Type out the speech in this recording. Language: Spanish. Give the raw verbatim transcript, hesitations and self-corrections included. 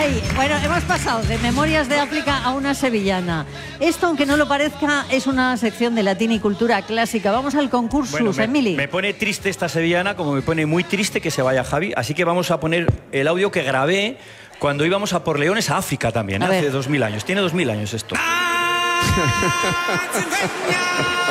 Ay, bueno, hemos pasado de Memorias de África a una sevillana. Esto, aunque no lo parezca, es una sección de latín y cultura clásica. Vamos al concurso, Bueno, me, Emily. me pone triste esta sevillana, como me pone muy triste que se vaya Javi. Así que vamos a poner el audio que grabé cuando íbamos a por leones a África también, ¿eh? Hace dos mil años. Tiene dos mil años esto.